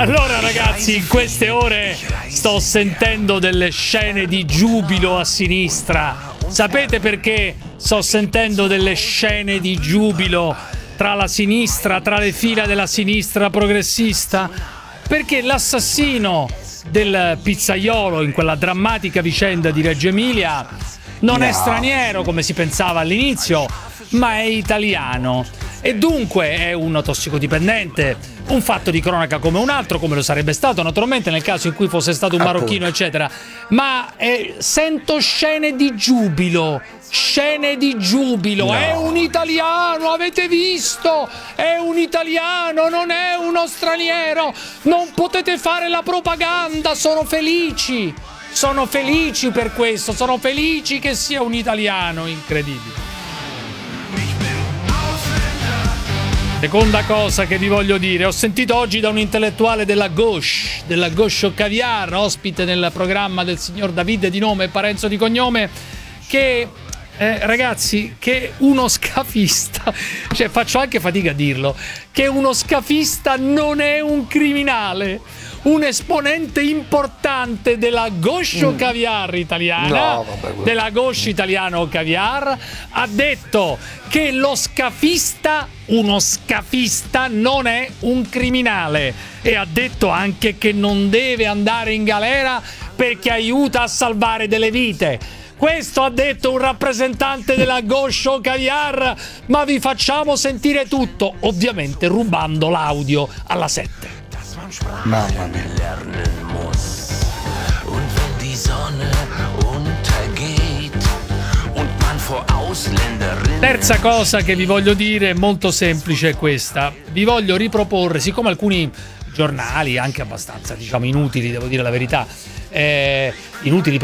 Allora ragazzi, in queste ore sto sentendo delle scene di giubilo a sinistra. Sapete perché sto sentendo delle scene di giubilo tra la sinistra, tra le fila della sinistra progressista? Perché l'assassino del pizzaiolo in quella drammatica vicenda di Reggio Emilia non è straniero come si pensava all'inizio, ma è italiano. E dunque è un tossicodipendente, un fatto di cronaca come un altro, come lo sarebbe stato naturalmente nel caso in cui fosse stato un marocchino, eccetera. Ma sento scene di giubilo. No. È un italiano, avete visto? È un italiano, non è uno straniero. Non potete fare la propaganda, sono felici per questo, sono felici che sia un italiano, incredibile. Seconda cosa che vi voglio dire, ho sentito oggi da un intellettuale della gauche au caviar, ospite nel programma del signor Davide di nome e Parenzo di cognome, che ragazzi, che uno scafista, cioè faccio anche fatica a dirlo, che uno scafista non è un criminale. Un esponente importante della gauche au caviar italiana, della gauche italiana au caviar, ha detto che uno scafista non è un criminale, e ha detto anche che non deve andare in galera perché aiuta a salvare delle vite. Questo ha detto un rappresentante della gauche au caviar, ma vi facciamo sentire tutto, ovviamente rubando l'audio alla 7. Mamma mia. Terza cosa che vi voglio dire, molto semplice, è questa. Vi voglio riproporre, siccome alcuni giornali, anche abbastanza, diciamo, inutili, devo dire la verità, inutili